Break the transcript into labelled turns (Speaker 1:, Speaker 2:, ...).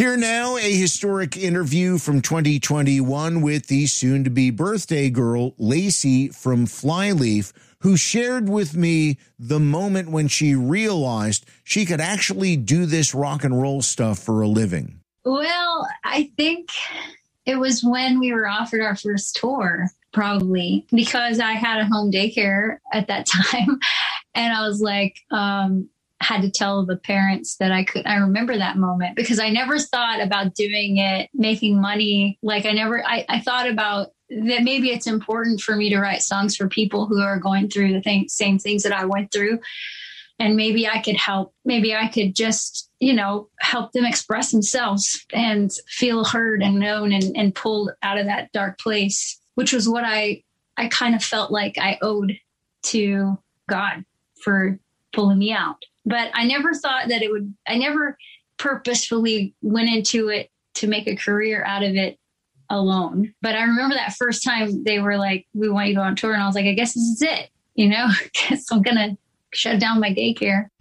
Speaker 1: Here now, a historic interview from 2021 with the soon-to-be birthday girl, Lacey from Flyleaf, who shared with me the moment when she realized she could actually do this rock and roll stuff for a living.
Speaker 2: Well, I think it was when we were offered our first tour, probably, because I had a home daycare at that time. And I was like, had to tell the parents that I remember that moment because I never thought about doing it, making money. Like I thought about that maybe it's important for me to write songs for people who are going through the same things that I went through. And maybe I could help. Maybe I could just, help them express themselves and feel heard and known and pulled out of that dark place, which was what I kind of felt like I owed to God for pulling me out. But I never thought that I never purposefully went into it to make a career out of it alone. But I remember that first time they were like, we want you to go on tour. And I was like, I guess this is it. I guess I'm going to shut down my daycare.